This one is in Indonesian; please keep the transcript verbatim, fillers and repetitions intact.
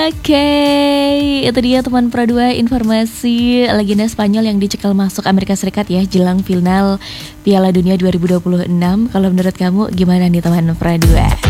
Oke, itu dia teman Pro dua informasi legenda Spanyol yang dicekal masuk Amerika Serikat ya jelang final Piala Dunia dua ribu dua puluh enam. Kalau menurut kamu gimana nih teman Pro dua?